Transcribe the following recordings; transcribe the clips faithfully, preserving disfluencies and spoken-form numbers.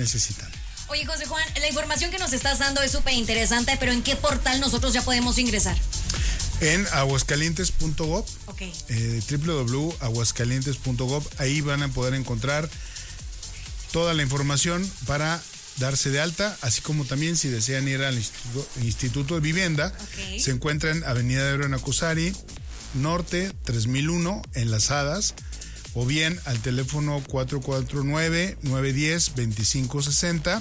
necesitan. Oye, José Juan, la información que nos estás dando es súper interesante, pero ¿en qué portal nosotros ya podemos ingresar? En aguascalientes punto gob, okay. eh, doble u doble u doble u punto aguascalientes punto gob, ahí van a poder encontrar toda la información para darse de alta, así como también si desean ir al Instituto, Instituto de Vivienda, okay. Se encuentra en Avenida de Nacosari, Norte tres mil uno, en Las Hadas, o bien al teléfono cuatro cuatro nueve, nueve uno cero, dos cinco seis cero.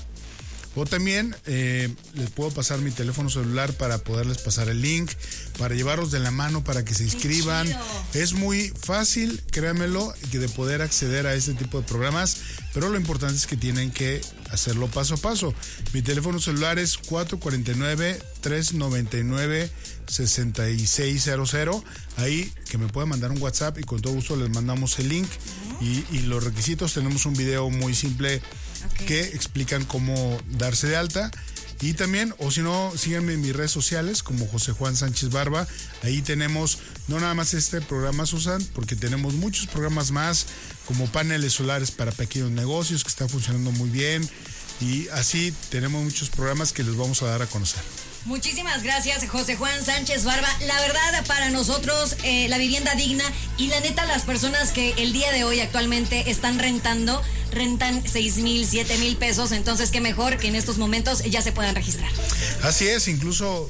O también eh, les puedo pasar mi teléfono celular para poderles pasar el link, para llevarlos de la mano para que se inscriban. Es muy fácil, créanmelo, de poder acceder a este tipo de programas, pero lo importante es que tienen que hacerlo paso a paso. Mi teléfono celular es cuatro cuatro nueve, tres nueve nueve, seis seis cero cero. Ahí que me pueden mandar un WhatsApp y con todo gusto les mandamos el link. Y, y los requisitos, tenemos un video muy simple, okay, que explican cómo darse de alta. Y también, o si no, síganme en mis redes sociales como José Juan Sánchez Barba. Ahí tenemos no nada más este programa, Susan, porque tenemos muchos programas más, como paneles solares para pequeños negocios, que están funcionando muy bien. Y así tenemos muchos programas que les vamos a dar a conocer. Muchísimas gracias, José Juan Sánchez Barba. La verdad, para nosotros, eh, la vivienda digna y la neta, las personas que el día de hoy actualmente están rentando, rentan seis mil, siete mil pesos. Entonces, qué mejor que en estos momentos ya se puedan registrar. Así es, incluso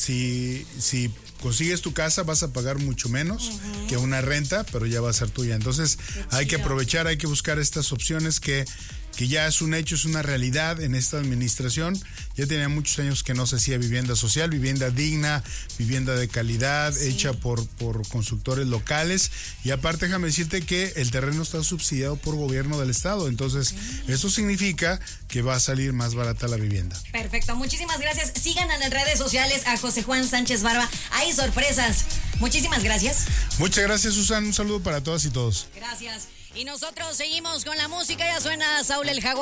si, si consigues tu casa, vas a pagar mucho menos uh-huh. que una renta, pero ya va a ser tuya. Entonces, hay que aprovechar, hay que buscar estas opciones que... que ya es un hecho, es una realidad en esta administración. Ya tenía muchos años que no se hacía vivienda social, vivienda digna, vivienda de calidad, sí, hecha por, por constructores locales. Y aparte, déjame decirte que el terreno está subsidiado por gobierno del estado. Entonces, sí, eso significa que va a salir más barata la vivienda. Perfecto, muchísimas gracias. Sigan en las redes sociales a José Juan Sánchez Barba. Hay sorpresas. Muchísimas gracias. Muchas gracias, Susan. Un saludo para todas y todos. Gracias. Y nosotros seguimos con la música. Ya suena Saúl el Jaguar.